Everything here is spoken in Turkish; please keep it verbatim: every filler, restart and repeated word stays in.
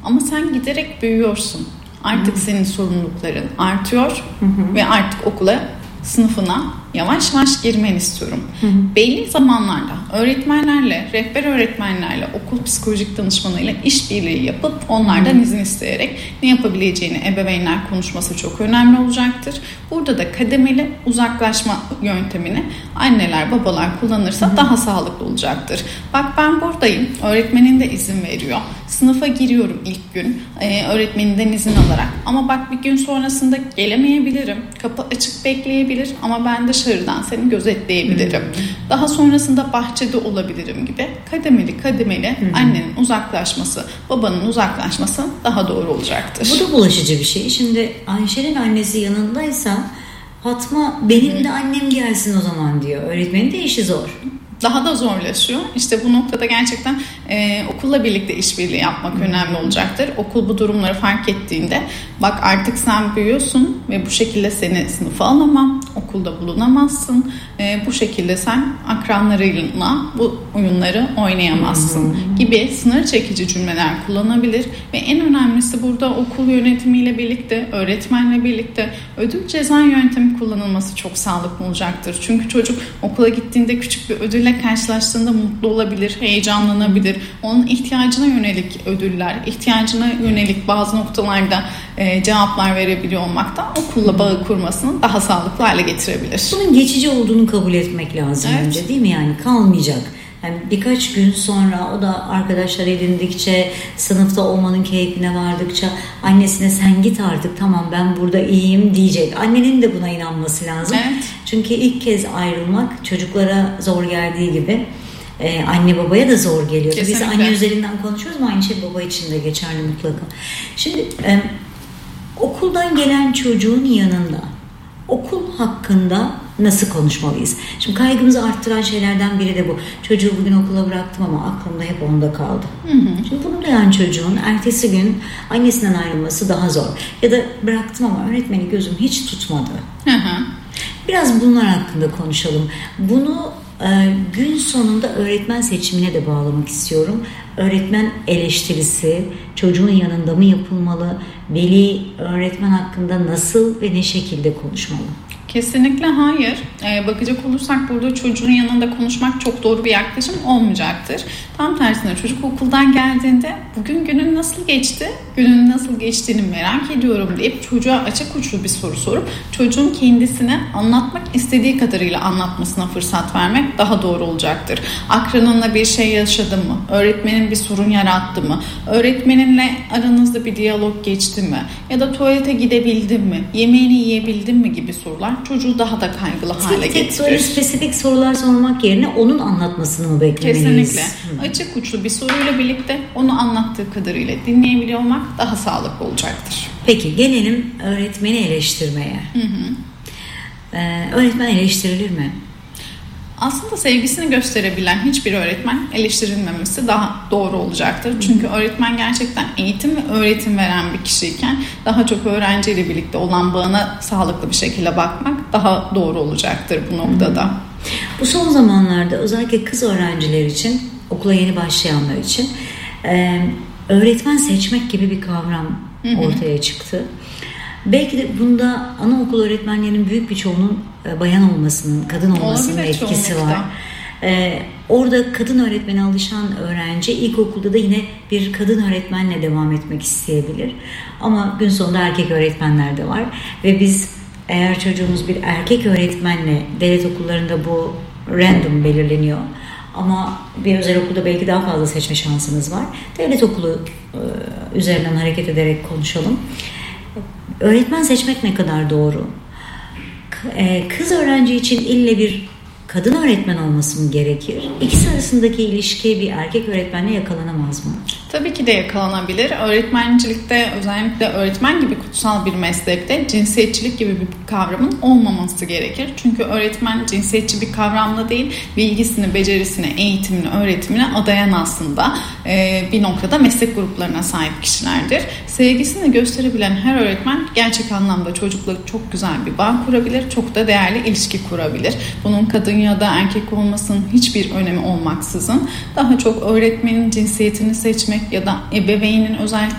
Ama sen giderek büyüyorsun. Artık hmm. senin sorumlulukların artıyor hmm. ve artık okula, sınıfına yavaş yavaş girmeni istiyorum. Hı hı. Belli zamanlarda öğretmenlerle, rehber öğretmenlerle, okul psikolojik danışmanıyla işbirliği yapıp onlardan hı hı. izin isteyerek ne yapabileceğini ebeveynler konuşması çok önemli olacaktır. Burada da kademeli uzaklaşma yöntemini anneler, babalar kullanırsa hı hı. daha sağlıklı olacaktır. Bak ben buradayım, öğretmenin de izin veriyor. Sınıfa giriyorum ilk gün e, öğretmeninden izin alarak. Ama bak bir gün sonrasında gelemeyebilirim. Kapı açık bekleyebilir ama ben dışarıdan seni gözetleyebilirim. Hmm. Daha sonrasında bahçede olabilirim gibi kademeli kademeli hmm. annenin uzaklaşması, babanın uzaklaşması daha doğru olacaktır. Bu da bulaşıcı bir şey. Şimdi Ayşe'nin annesi yanındaysa Fatma benim hmm. de annem gelsin o zaman diyor. Öğretmenin de işi zor. Daha da zorlaşıyor. İşte bu noktada gerçekten e, okulla birlikte işbirliği yapmak hmm. önemli olacaktır. Okul bu durumları fark ettiğinde bak artık sen büyüyorsun ve bu şekilde seni sınıfa alamam, okulda bulunamazsın. E, bu şekilde sen akranlarıyla bu oyunları oynayamazsın hmm. gibi sınır çekici cümleler kullanabilir ve en önemlisi burada okul yönetimiyle birlikte, öğretmenle birlikte ödül ceza yöntemi kullanılması çok sağlıklı olacaktır. Çünkü çocuk okula gittiğinde küçük bir ödülle karşılaştığında mutlu olabilir, heyecanlanabilir. Onun ihtiyacına yönelik ödüller, ihtiyacına yönelik bazı noktalarda e, cevaplar verebiliyor olmak da okulla bağı kurmasını daha sağlıklı hale getirebilir. Bunun geçici olduğunu kabul etmek lazım evet. önce değil mi? Yani kalmayacak. Yani birkaç gün sonra o da arkadaşlar edindikçe, sınıfta olmanın keyfine vardıkça annesine sen git artık tamam ben burada iyiyim diyecek. Annenin de buna inanması lazım. Evet. Çünkü ilk kez ayrılmak çocuklara zor geldiği gibi e, anne babaya da zor geliyor. Kesinlikle. Biz anne üzerinden konuşuyoruz ama aynı şey baba için de geçerli mutlaka. Şimdi e, okuldan gelen çocuğun yanında okul hakkında nasıl konuşmalıyız? Şimdi kaygımızı arttıran şeylerden biri de bu. Çocuğu bugün okula bıraktım ama aklımda hep onda kaldı. Hı hı. Şimdi bunu duyan çocuğun ertesi gün annesinden ayrılması daha zor. Ya da bıraktım ama öğretmeni gözüm hiç tutmadı. Hı hı. Biraz bunlar hakkında konuşalım. Bunu e, gün sonunda öğretmen seçimine de bağlamak istiyorum. Öğretmen eleştirisi çocuğun yanında mı yapılmalı? Veli öğretmen hakkında nasıl ve ne şekilde konuşmalı? Kesinlikle hayır. Ee, bakacak olursak burada çocuğun yanında konuşmak çok doğru bir yaklaşım olmayacaktır. Tam tersine çocuk okuldan geldiğinde bugün günün nasıl geçti, günün nasıl geçtiğini merak ediyorum deyip çocuğa açık uçlu bir soru sorup çocuğun kendisine anlatmak istediği kadarıyla anlatmasına fırsat vermek daha doğru olacaktır. Akranınla bir şey yaşadı mı? Öğretmenin bir sorun yarattı mı? Öğretmeninle aranızda bir diyalog geçti mi? Ya da tuvalete gidebildin mi? Yemeğini yiyebildin mi gibi sorular çocuğu daha da kaygılı tek hale tek getirir. Tek böyle spesifik sorular sormak yerine onun anlatmasını mı beklemeliyiz? Kesinlikle. Hı. Açık uçlu bir soruyla birlikte onu anlattığı kadarıyla dinleyebiliyor olmak daha sağlıklı olacaktır. Peki gelelim öğretmeni eleştirmeye. Hı hı. Ee, öğretmen eleştirilir mi? Aslında sevgisini gösterebilen hiçbir öğretmen eleştirilmemesi daha doğru olacaktır. Çünkü öğretmen gerçekten eğitim ve öğretim veren bir kişiyken daha çok öğrenciyle birlikte olan bağına sağlıklı bir şekilde bakmak daha doğru olacaktır bu noktada. Bu son zamanlarda özellikle kız öğrenciler için, okula yeni başlayanlar için öğretmen seçmek gibi bir kavram ortaya çıktı. Belki de bunda anaokul öğretmenlerinin büyük bir çoğunun bayan olmasının, kadın olmasının olabilir, etkisi var. Ee, orada kadın öğretmene alışan öğrenci ilkokulda da yine bir kadın öğretmenle devam etmek isteyebilir. Ama gün sonunda erkek öğretmenler de var. Ve biz eğer çocuğumuz bir erkek öğretmenle, devlet okullarında bu random belirleniyor. Ama bir özel okulda belki daha fazla seçme şansınız var. Devlet okulu e, üzerinden hareket ederek konuşalım. Öğretmen seçmek ne kadar doğru? Kız öğrenci için ille bir kadın öğretmen olması mı gerekir? İkisi arasındaki ilişki bir erkek öğretmenle yakalanamaz mı? Tabii ki de yakalanabilir. Öğretmencilikte, özellikle öğretmen gibi kutsal bir meslekte cinsiyetçilik gibi bir kavramın olmaması gerekir. Çünkü öğretmen cinsiyetçi bir kavramla değil, bilgisini, becerisini, eğitimini, öğretimini adayan aslında e, bir noktada meslek gruplarına sahip kişilerdir. Sevgisini gösterebilen her öğretmen gerçek anlamda çocukla çok güzel bir bağ kurabilir, çok da değerli ilişki kurabilir. Bunun kadın ya da erkek olmasının hiçbir önemi olmaksızın daha çok öğretmenin cinsiyetini seçmek ya da ebeveynin özellikle